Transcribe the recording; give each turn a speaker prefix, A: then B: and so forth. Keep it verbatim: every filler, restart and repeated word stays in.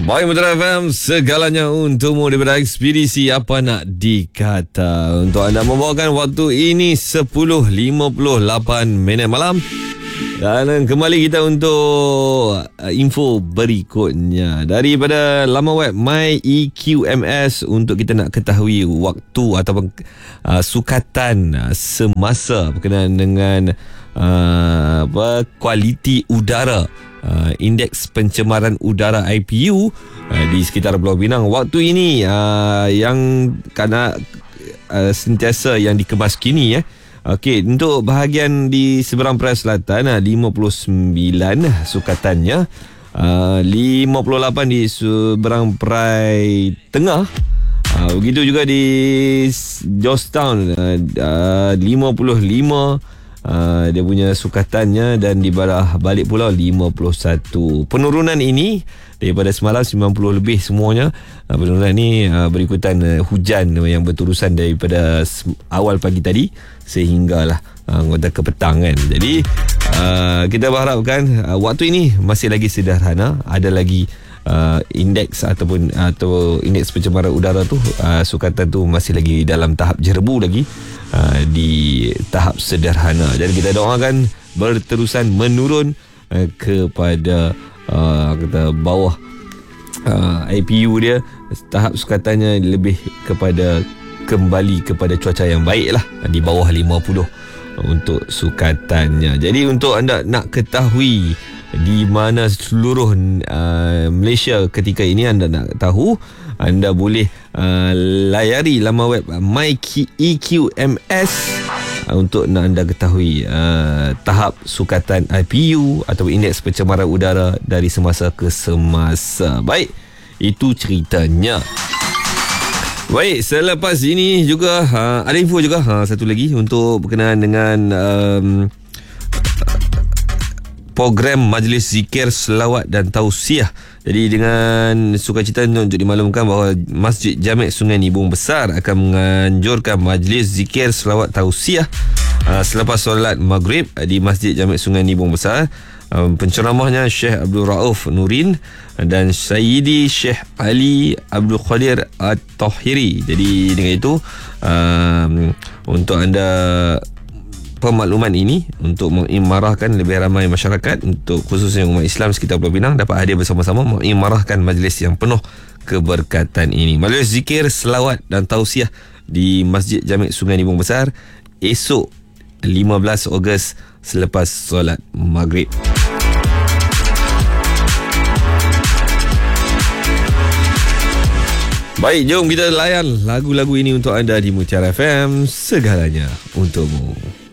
A: Baik, Mutiara F M, segalanya untukmu daripada Ekspedisi Apa Nak Dikata. Untuk anda membawakan waktu ini sepuluh lima puluh lapan minit malam. Dan kembali kita untuk info berikutnya daripada laman web My E Q M S untuk kita nak ketahui waktu ataupun uh, sukatan uh, semasa berkenaan dengan uh, apa kualiti udara. Uh, indeks pencemaran udara I P U uh, di sekitar Pulau Pinang waktu ini uh, yang kerana uh, sentiasa yang dikemas kini eh. Okey, untuk bahagian di seberang Perai Selatan uh, lima puluh sembilan sukatannya, uh, lima puluh lapan di seberang Perai Tengah. Uh, begitu juga di Georgetown uh, uh, lima puluh lima Uh, dia punya sukatannya, dan di Barah Balik Pulau lima puluh satu. Penurunan ini daripada semalam sembilan puluh lebih semuanya. Uh, penurunan ini uh, berikutan uh, hujan yang berterusan daripada awal pagi tadi sehinggalah anggota uh, ke petang kan. Jadi uh, kita berharapkan uh, waktu ini masih lagi sederhana, ada lagi Uh, indeks ataupun atau indeks pencemaran udara tu uh, sukatan tu masih lagi dalam tahap jerebu lagi, uh, di tahap sederhana. Jadi kita doakan berterusan menurun uh, kepada uh, kata bawah uh, I P U dia, tahap sukatannya lebih kepada kembali kepada cuaca yang baik lah, di bawah lima puluh untuk sukatannya. Jadi untuk anda nak ketahui di mana seluruh uh, Malaysia ketika ini, anda nak tahu, anda boleh uh, layari laman web My E Q M S uh, untuk nak anda ketahui uh, tahap sukatan I P U atau indeks pencemaran udara dari semasa ke semasa. Baik, itu ceritanya. Baik, selepas ini juga uh, ada info juga uh, satu lagi untuk berkenaan dengan um, program Majlis Zikir, Selawat dan Tausiah. Jadi dengan sukacita untuk dimaklumkan bahawa Masjid Jamek Sungai Nibung Besar akan menganjurkan Majlis Zikir, Selawat, Tausiah uh, selepas solat Maghrib di Masjid Jamek Sungai Nibung Besar. Uh, penceramahnya Syekh Abdul Rauf Nurin dan Sayyidi Syekh Ali Abdul Qadir At-Tahiri. Jadi dengan itu uh, untuk anda pemakluman ini untuk mengimarahkan lebih ramai masyarakat, untuk khususnya umat Islam sekitar Pulau Pinang dapat hadir bersama-sama mengimarahkan majlis yang penuh keberkatan ini. Majlis zikir, selawat dan tausiah di Masjid Jamek Sungai Nibung Besar esok lima belas Ogos selepas solat Maghrib. Baik, jom kita layan lagu-lagu ini untuk anda di Mutiara F M, segalanya untukmu.